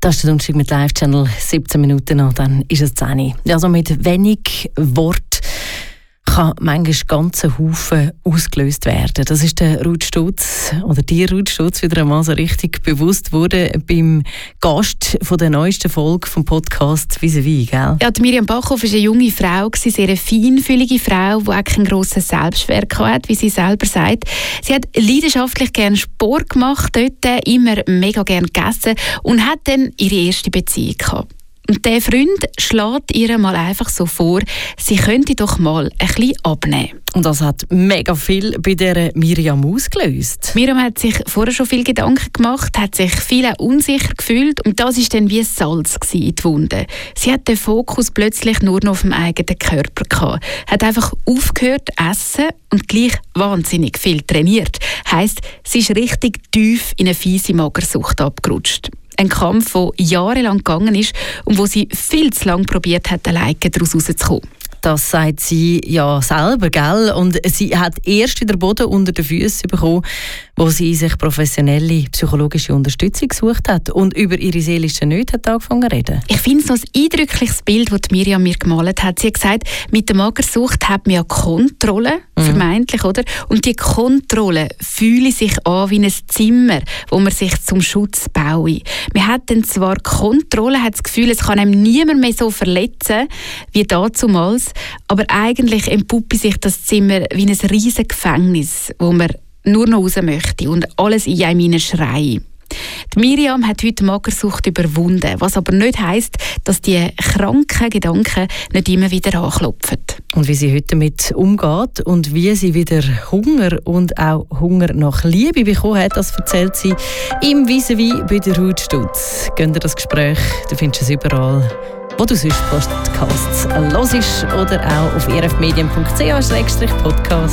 Das ist der Donnerstag mit Live-Channel, 17 Minuten noch, dann ist es 10 Uhr. Also mit wenig Wort kann manchmal ganze Haufen ausgelöst werden. Das ist der Ruth Stutz, oder dir Ruth Stutz, wieder einmal so richtig bewusst wurde beim Gast von der neuesten Folge vom Podcast «Vis-à-vis», gell? Ja, die Miriam Bachhoff war eine junge Frau, eine sehr feinfühlige Frau, die auch keinen grossen Selbstwert hatte, wie sie selber sagt. Sie hat leidenschaftlich gerne Sport gemacht, dort immer mega gerne gegessen und hat dann ihre erste Beziehung gehabt. Und der Freund schlägt ihr mal einfach so vor, sie könnte doch mal ein bisschen abnehmen. Und das hat mega viel bei dieser Miriam ausgelöst. Miriam hat sich vorher schon viel Gedanken gemacht, hat sich viel unsicher gefühlt und das war dann wie Salz in die Wunde. Sie hat den Fokus plötzlich nur noch auf dem eigenen Körper gehabt, hat einfach aufgehört zu essen und gleich wahnsinnig viel trainiert. Heisst, sie ist richtig tief in eine fiese Magersucht abgerutscht. Ein Kampf, der jahrelang gegangen ist und wo sie viel zu lange probiert hat, alleine daraus rauszukommen. Das sagt sie ja selber, gell? Und sie hat erst wieder Boden unter den Füßen bekommen, wo sie sich professionelle psychologische Unterstützung gesucht hat und über ihre seelischen Nöte hat angefangen zu reden. Ich finde es noch ein eindrückliches Bild, das Miriam mir gemalt hat. Sie hat gesagt, mit der Magersucht hat man ja Kontrolle, vermeintlich, oder? Und die Kontrolle fühle sich an wie ein Zimmer, wo man sich zum Schutz baue. Man hat dann zwar Kontrolle, hat das Gefühl, es kann einem niemand mehr so verletzen wie dazumals, aber eigentlich entpuppt sich das Zimmer wie ein riesiges Gefängnis, wo man nur noch raus möchte und alles in einem schreien. Die Miriam hat heute Magersucht überwunden, was aber nicht heisst, dass die kranken Gedanken nicht immer wieder anklopfen. Und wie sie heute damit umgeht und wie sie wieder Hunger und auch Hunger nach Liebe bekommen hat, das erzählt sie im «Vis-à-vis» bei der Ruth Stutz. Gönnt ihr das Gespräch, du findest es überall, wo du sonst Podcasts hörst oder auch auf rfmedien.ch/podcast.